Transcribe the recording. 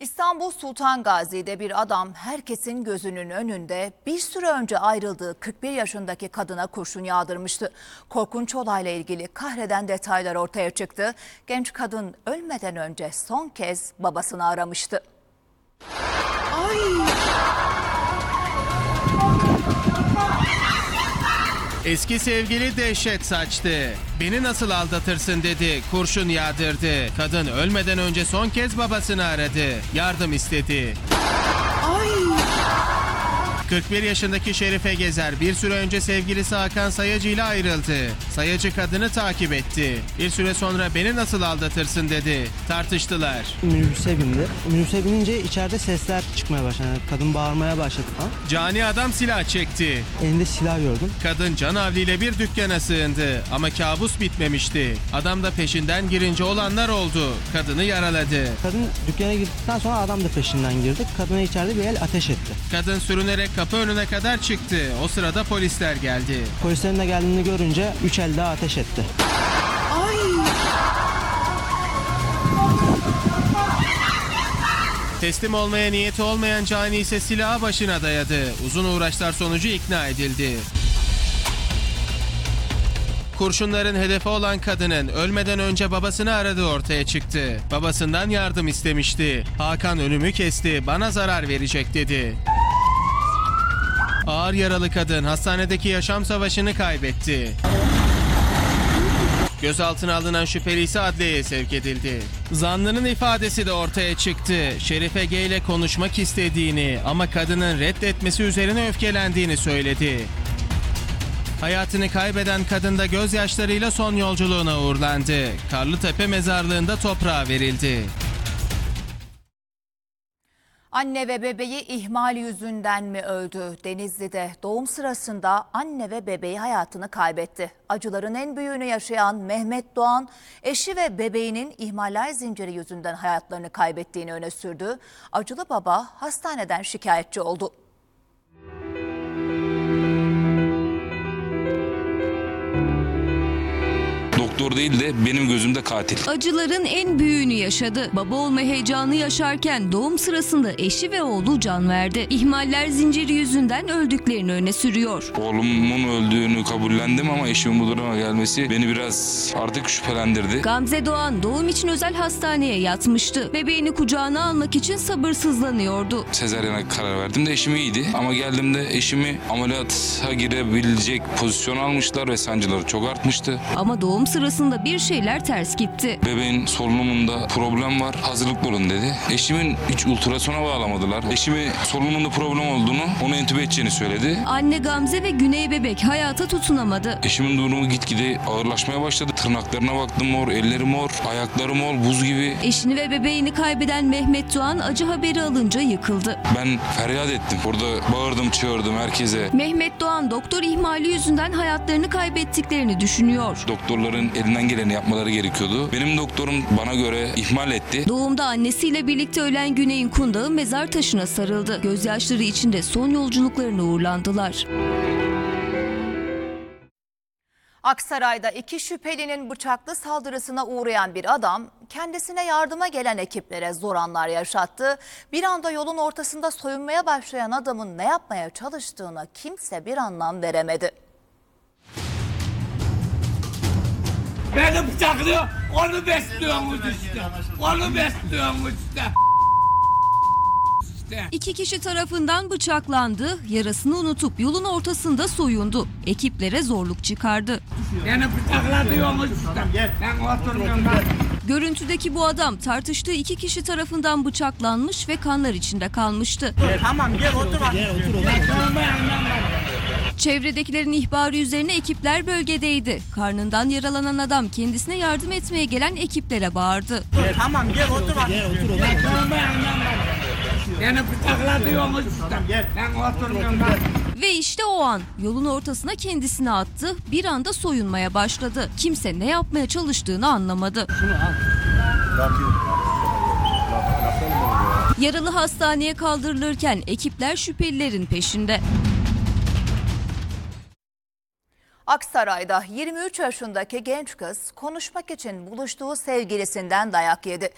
İstanbul Sultan Gazi'de bir adam herkesin gözünün önünde bir süre önce ayrıldığı 41 yaşındaki kadına kurşun yağdırmıştı. Korkunç olayla ilgili kahreden detaylar ortaya çıktı. Genç kadın ölmeden önce son kez babasını aramıştı. Eski sevgili dehşet saçtı. Beni nasıl aldatırsın dedi, kurşun yağdırdı. Kadın ölmeden önce son kez babasını aradı. Yardım istedi. 41 yaşındaki Şerife Gezer bir süre önce sevgilisi Hakan Sayacı ile ayrıldı. Sayacı kadını takip etti. Bir süre sonra beni nasıl aldatırsın dedi. Tartıştılar. Minibüse bindi. Minibüse binince içeride sesler çıkmaya başladı. Kadın bağırmaya başladı falan. Cani adam silah çekti. Elinde silah gördüm. Kadın canavliyle bir dükkana sığındı ama kabus bitmemişti. Adam da peşinden girince olanlar oldu. Kadını yaraladı. Kadın dükkana girdikten sonra adam da peşinden girdi. Kadına içeride bir el ateş etti. Kadın sürünerek kapı önüne kadar çıktı. O sırada polisler geldi. Polislerin de geldiğini görünce 3 el daha ateş etti. Teslim olmaya niyeti olmayan cani ise silahı başına dayadı. Uzun uğraşlar sonucu ikna edildi. Kurşunların hedefi olan kadının ölmeden önce babasını aradığı ortaya çıktı. Babasından yardım istemişti. Hakan önümü kesti, bana zarar verecek dedi. Ağır yaralı kadın hastanedeki yaşam savaşını kaybetti. Gözaltına alınan şüpheli ise adliyeye sevk edildi. Zanlının ifadesi de ortaya çıktı. Şerife G ile konuşmak istediğini ama kadının reddetmesi üzerine öfkelendiğini söyledi. Hayatını kaybeden kadın da gözyaşlarıyla son yolculuğuna uğurlandı. Karlıtepe mezarlığında toprağa verildi. Anne ve bebeği ihmal yüzünden mi öldü? Denizli'de doğum sırasında anne ve bebeği hayatını kaybetti. Acıların en büyüğünü yaşayan Mehmet Doğan, eşi ve bebeğinin ihmaller zinciri yüzünden hayatlarını kaybettiğini öne sürdü. Acılı baba hastaneden şikayetçi oldu. Doktor değil de benim gözümde katil. Acıların en büyüğünü yaşadı. Baba olma heyecanı yaşarken doğum sırasında eşi ve oğlu can verdi. İhmaller zinciri yüzünden öldüklerini öne sürüyor. Oğlumun öldüğünü kabullendim ama eşimin bu duruma gelmesi beni biraz artık şüphelendirdi. Gamze Doğan doğum için özel hastaneye yatmıştı. Bebeğini kucağına almak için sabırsızlanıyordu. Sezaryene karar verdim de eşim iyiydi ama geldiğimde eşimi ameliyata girebilecek pozisyon almışlar ve sancıları çok artmıştı. Ama doğum sırasında bir şeyler ters gitti. Bebeğin solunumunda problem var, hazırlıklı olun dedi. Eşimin hiç ultrasona bağlamadılar. Eşimi solunumunda problem olduğunu, onu entübe edeceğini söyledi. Anne Gamze ve Güney bebek hayata tutunamadı. Eşimin durumu gitgide ağırlaşmaya başladı. Tırnaklarına baktım mor, elleri mor, ayakları mor, buz gibi. Eşini ve bebeğini kaybeden Mehmet Doğan acı haberi alınca yıkıldı. Ben feryat ettim. Orada bağırdım, çığırdım herkese. Mehmet Doğan doktor ihmali yüzünden hayatlarını kaybettiklerini düşünüyor. Doktorların elinden geleni yapmaları gerekiyordu. Benim doktorum bana göre ihmal etti. Doğumda annesiyle birlikte ölen Güney'in kundağı mezar taşına sarıldı. Gözyaşları içinde son yolculuklarına uğurlandılar. Aksaray'da iki şüphelinin bıçaklı saldırısına uğrayan bir adam kendisine yardıma gelen ekiplere zor anlar yaşattı. Bir anda yolun ortasında soyunmaya başlayan adamın ne yapmaya çalıştığına kimse bir anlam veremedi. Beni bıçaklıyor, onu besliyormuş işte. Onu besliyormuş işte. İki kişi tarafından bıçaklandı, yarasını unutup yolun ortasında soyundu. Ekiplere zorluk çıkardı. Beni bıçakla diyormuş işte. Ben oturmuyorum ben. Görüntüdeki bu adam tartıştığı iki kişi tarafından bıçaklanmış ve kanlar içinde kalmıştı. Tamam gel otur bak. Çevredekilerin ihbarı üzerine ekipler bölgedeydi. Karnından yaralanan adam kendisine yardım etmeye gelen ekiplere bağırdı. Tamam gel otur bak. Beni bıçakla diyormuş işte. Ben oturmuyorum ben. Ve işte o an yolun ortasına kendisini attı, bir anda soyunmaya başladı. Kimse ne yapmaya çalıştığını anlamadı. Yaralı hastaneye kaldırılırken ekipler şüphelilerin peşinde. Aksaray'da 23 yaşındaki genç kız konuşmak için buluştuğu sevgilisinden dayak yedi.